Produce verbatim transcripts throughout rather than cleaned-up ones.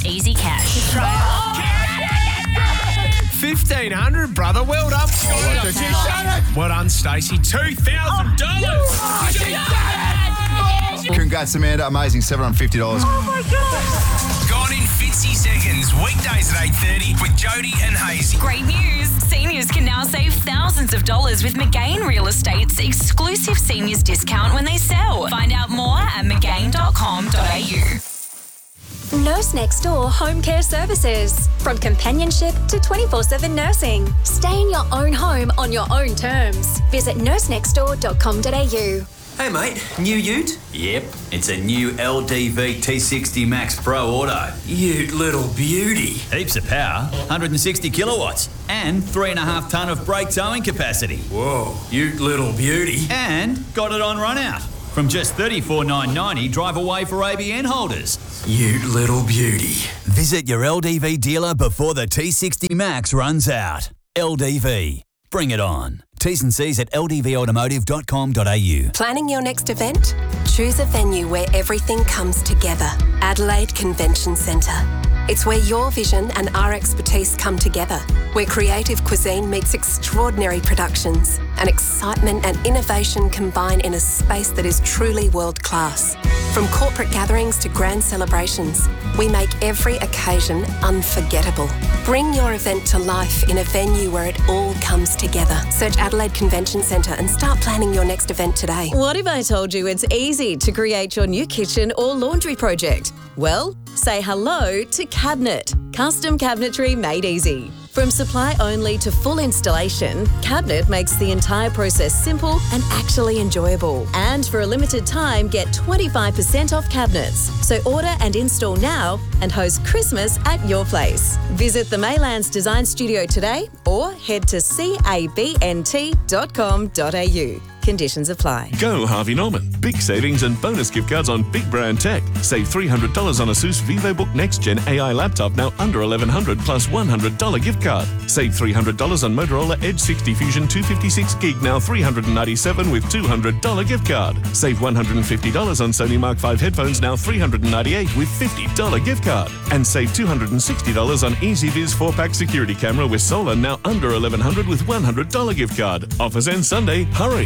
easy cash. fifteen hundred, brother. Well done. Well done, Stacey. two thousand dollars. Congrats, Amanda. Amazing. seven hundred fifty dollars. Oh, my God. Gone in fifty seconds. Weekdays at eight thirty with Jody and Hazy. Great news. Seniors can now save thousands of dollars with McGain Real Estate's exclusive seniors discount when they sell. Find out more at mcgain dot com dot a u. Nurse Next Door Home Care Services. From companionship to twenty-four seven nursing. Stay in your own home on your own terms. Visit nurse next door dot com dot a u. Hey mate, new ute? Yep, it's a new L D V T sixty Max Pro Auto. Ute little beauty. Heaps of power, one hundred sixty kilowatts, and three and a half tonne of brake towing capacity. Whoa, ute little beauty. And got it on run out. From just thirty-four thousand nine hundred ninety, drive away for A B N holders. Ute little beauty. Visit your L D V dealer before the T sixty Max runs out. L D V. Bring it on. T's and C's at l d v automotive dot com dot a u. Planning your next event? Choose a venue where everything comes together. Adelaide Convention Centre. It's where your vision and our expertise come together, where creative cuisine meets extraordinary productions, and excitement and innovation combine in a space that is truly world-class. From corporate gatherings to grand celebrations, we make every occasion unforgettable. Bring your event to life in a venue where it all comes together. Search Adelaide Convention Centre and start planning your next event today. What if I told you it's easy to create your new kitchen or laundry project? Well, say hello to Cabinet. Custom cabinetry made easy. From supply only to full installation, Cabinet makes the entire process simple and actually enjoyable. And for a limited time, get twenty-five percent off cabinets. So order and install now and host Christmas at your place. Visit the Maylands Design Studio today or head to cabnt dot com dot a u. Conditions apply. Go Harvey Norman. Big savings and bonus gift cards on big brand tech. Save three hundred dollars on ASUS VivoBook Next Gen A I laptop, now under eleven hundred dollars plus one hundred dollars gift card. Save three hundred dollars on Motorola Edge sixty Fusion two fifty-six gig, now three hundred ninety-seven dollars with two hundred dollars gift card. Save one hundred fifty dollars on Sony Mark five headphones, now three hundred ninety-eight dollars with fifty dollars gift card. And save two hundred sixty dollars on EasyViz four pack security camera with solar, now under eleven hundred dollars with one hundred dollars gift card. Offers end Sunday. Hurry.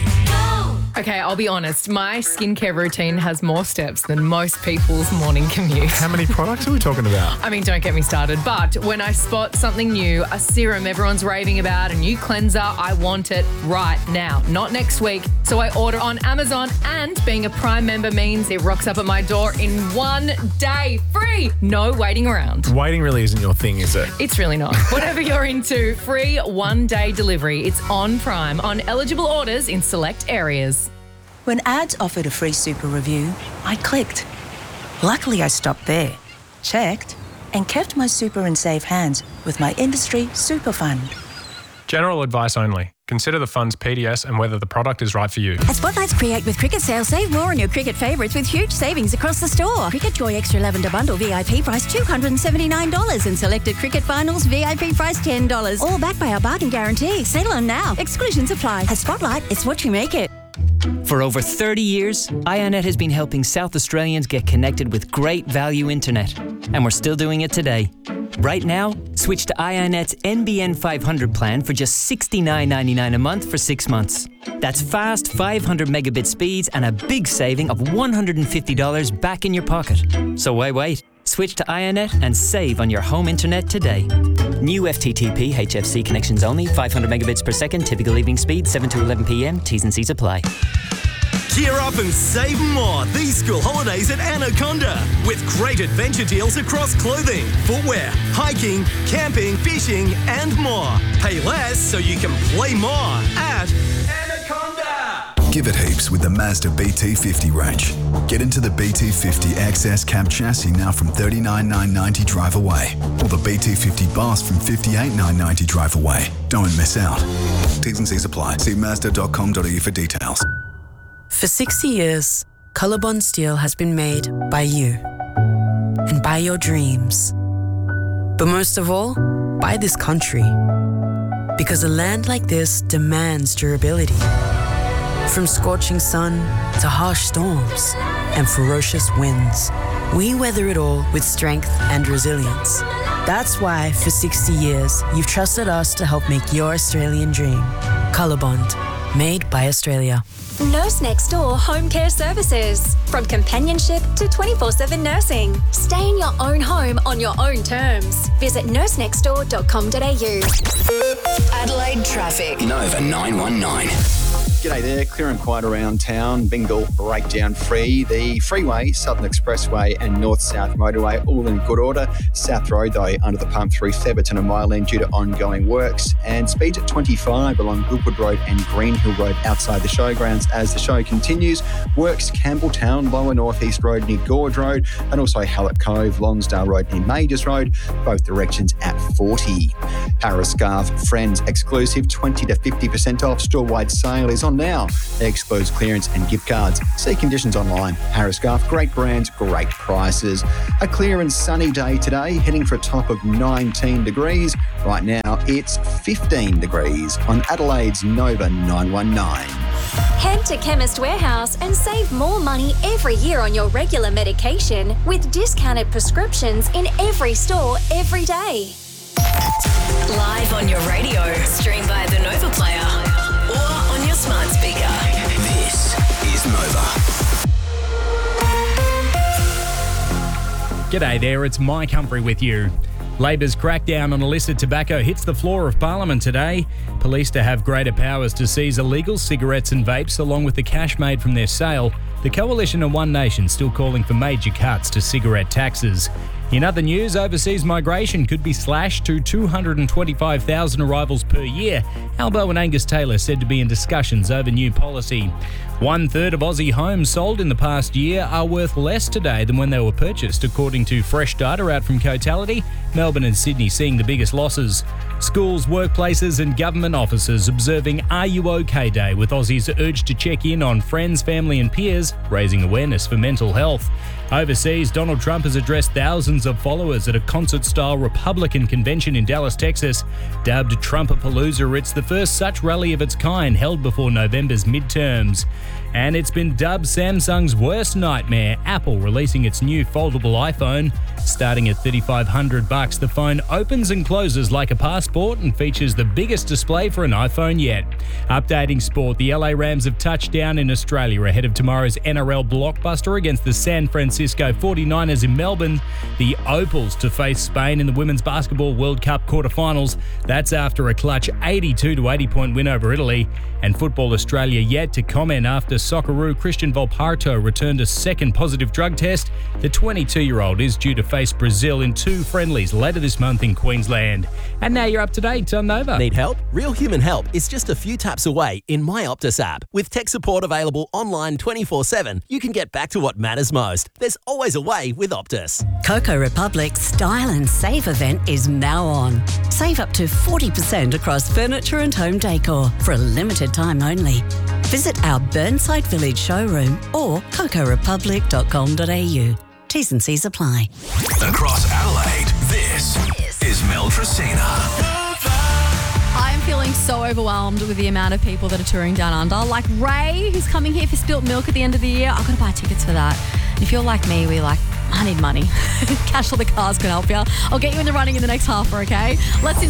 Okay, I'll be honest. My skincare routine has more steps than most people's morning commute. How many products are we talking about? I mean, don't get me started. But when I spot something new, a serum everyone's raving about, a new cleanser, I want it right now, not next week. So I order on Amazon, and being a Prime member means it rocks up at my door in one day. Free! No waiting around. Waiting really isn't your thing, is it? It's really not. Whatever you're into, free one-day delivery. It's on Prime on eligible orders in select areas. When ads offered a free super review, I clicked. Luckily, I stopped there, checked, and kept my super in safe hands with my industry super fund. General advice only. Consider the fund's P D S and whether the product is right for you. At Spotlight's Create with Cricket sale, save more on your cricket favourites with huge savings across the store. Cricket Joy Extra Lavender Bundle V I P price two hundred seventy-nine dollars and selected Cricket Finals V I P price ten dollars. All backed by our bargain guarantee. Sale on now. Exclusions apply. At Spotlight, it's what you make it. For over thirty years, IONET has been helping South Australians get connected with great value internet. And we're still doing it today. Right now, switch to IONET's N B N five hundred plan for just sixty-nine ninety-nine a month for six months. That's fast five hundred megabit speeds and a big saving of one hundred fifty dollars back in your pocket. So why wait? Switch to IONET and save on your home internet today. New F T T P H F C connections only, five hundred megabits per second, typical evening speed, seven to eleven p m, T's and C's apply. Gear up and save more these school holidays at Anaconda with great adventure deals across clothing, footwear, hiking, camping, fishing and more. Pay less so you can play more at Anaconda. Give it heaps with the Mazda B T fifty range. Get into the B T fifty X S cab chassis now from thirty-nine thousand nine hundred ninety drive away, or the B T fifty Boss from fifty-eight thousand nine hundred ninety drive away. Don't miss out. T's and C's apply. See mazda dot com dot a u for details. For sixty years, Colorbond Steel has been made by you and by your dreams. But most of all, by this country. Because a land like this demands durability. From scorching sun to harsh storms and ferocious winds, We weather it all with strength and resilience. That's why, for sixty years, you've trusted us to help make your Australian dream. Colorbond, made by Australia. Nurse Next Door Home Care Services. From companionship to twenty-four seven nursing. Stay in your own home on your own terms. Visit nurse next door dot com dot a u. Adelaide traffic. Nova nine one nine. G'day there, clear and quiet around town. Bengal breakdown free. The freeway, Southern Expressway and North-South Motorway all in good order. South Road though under the pump through Theberton and Mile End due to ongoing works. And speeds at twenty-five along Goodwood Road and Greenhill Road outside the showgrounds as the show continues. Works Campbelltown, Lower North East Road near Gorge Road and also Hallett Cove, Lonsdale Road near Majors Road, both directions at forty. Harris Scarf Friends exclusive twenty to fifty percent off store-wide sale is on now. It excludes clearance and gift cards. See conditions online. Harris Scarf, great brands, great prices. A clear and sunny day today, heading for a top of nineteen degrees. Right now it's fifteen degrees on Adelaide's Nova nine one nine. Head to Chemist Warehouse and save more money every year on your regular medication with discounted prescriptions in every store every day. Live on your radio, stream via the Nova Player or on your smart speaker. This is Nova. G'day there, it's Mike Humphrey with you. Labor's crackdown on illicit tobacco hits the floor of Parliament today. Police to have greater powers to seize illegal cigarettes and vapes along with the cash made from their sale. The Coalition and One Nation still calling for major cuts to cigarette taxes. In other news, overseas migration could be slashed to two hundred twenty-five thousand arrivals per year. Albo and Angus Taylor said to be in discussions over new policy. One third of Aussie homes sold in the past year are worth less today than when they were purchased, according to fresh data out from Cotality. Melbourne and Sydney seeing the biggest losses. Schools, workplaces and government offices observing Are You OK Day, with Aussies urged to check in on friends, family and peers, raising awareness for mental health. Overseas, Donald Trump has addressed thousands of followers at a concert-style Republican convention in Dallas, Texas. Dubbed Trumpapalooza, it's the first such rally of its kind held before November's midterms. And it's been dubbed Samsung's worst nightmare, Apple releasing its new foldable iPhone. Starting at thirty-five hundred bucks, the phone opens and closes like a passport and features the biggest display for an iPhone yet. Updating sport, the L A Rams have touched down in Australia ahead of tomorrow's N R L blockbuster against the San Francisco forty-niners in Melbourne. The Opals to face Spain in the Women's Basketball World Cup quarterfinals. That's after a clutch eighty-two to eighty point win over Italy. And Football Australia yet to comment after Socceroo Christian Volparto returned a second positive drug test. The twenty-two-year-old is due to face Brazil in two friendlies later this month in Queensland. And now you're up to date on Nova. Need help? Real human help is just a few taps away in My Optus app. With tech support available online twenty-four seven, you can get back to what matters most. There's always a way with Optus. Coco Republic's Style and Save event is now on. Save up to forty percent across furniture and home decor for a limited time only. Visit our Burnside Village showroom or coco republic dot com dot a u. T's and C's apply. Across Adelaide, this is Mel Tracina. I'm feeling so overwhelmed with the amount of people that are touring down under. Like Ray, who's coming here for Spilt Milk at the end of the year. I've got to buy tickets for that. And if you're like me, we're like, I need money. Cash for the cars could help you. I'll get you in the running in the next half, okay? Let's